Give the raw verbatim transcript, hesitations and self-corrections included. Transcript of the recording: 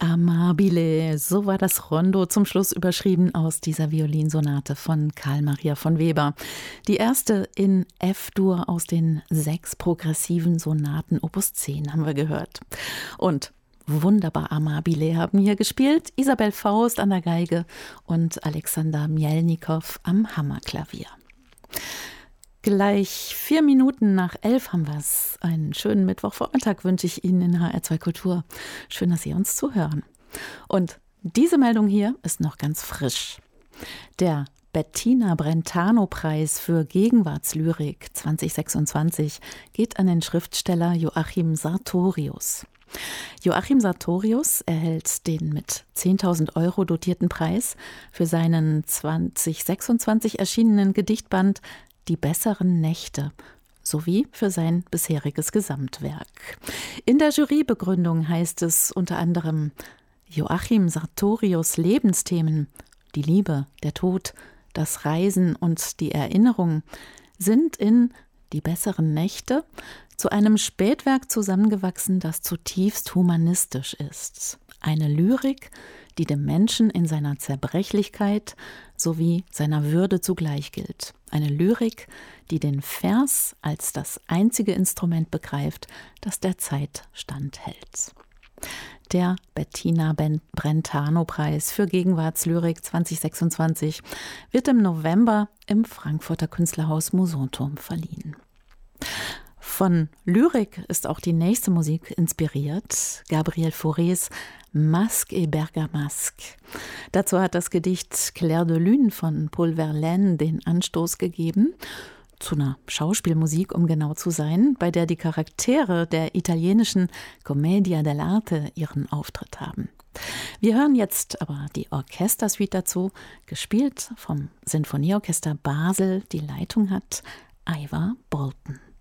Amabile, so war das Rondo zum Schluss überschrieben aus dieser Violinsonate von Carl Maria von Weber. Die erste in F-Dur aus den sechs progressiven Sonaten Opus zehn haben wir gehört. Und wunderbar Amabile haben hier gespielt Isabel Faust an der Geige und Alexander Mjelnikow am Hammerklavier. Gleich vier Minuten nach elf haben wir es. Einen schönen Mittwochvormittag wünsche ich Ihnen in H R zwei Kultur. Schön, dass Sie uns zuhören. Und diese Meldung hier ist noch ganz frisch. Der Bettina Brentano-Preis für Gegenwartslyrik zwanzig sechsundzwanzig geht an den Schriftsteller Joachim Sartorius. Joachim Sartorius erhält den mit zehntausend Euro dotierten Preis für seinen zwanzig sechsundzwanzig erschienenen Gedichtband Die besseren Nächte sowie für sein bisheriges Gesamtwerk. In der Jurybegründung heißt es unter anderem: Joachim Sartorius' Lebensthemen, die Liebe, der Tod, das Reisen und die Erinnerung sind in Die besseren Nächte zu einem Spätwerk zusammengewachsen, das zutiefst humanistisch ist. Eine Lyrik, die dem Menschen in seiner Zerbrechlichkeit sowie seiner Würde zugleich gilt. Eine Lyrik, die den Vers als das einzige Instrument begreift, das der Zeit standhält. Der Bettina Brentano-Preis für Gegenwartslyrik zwanzig sechsundzwanzig wird im November im Frankfurter Künstlerhaus Mousonturm verliehen. Von Lyrik ist auch die nächste Musik inspiriert. Gabriel Faurés Masque et Bergamasque. Dazu hat das Gedicht Clair de Lune von Paul Verlaine den Anstoß gegeben. Zu einer Schauspielmusik, um genau zu sein, bei der die Charaktere der italienischen Commedia dell'arte ihren Auftritt haben. Wir hören jetzt aber die Orchestersuite dazu, gespielt vom Sinfonieorchester Basel. Die Leitung hat Ivar Bolton.